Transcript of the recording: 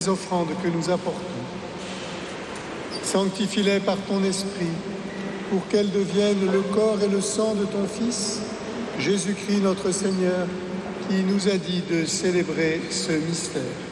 les offrandes que nous apportons. Sanctifie-les par ton esprit, pour qu'elles deviennent le corps et le sang de ton Fils, Jésus-Christ notre Seigneur, qui nous a dit de célébrer ce mystère.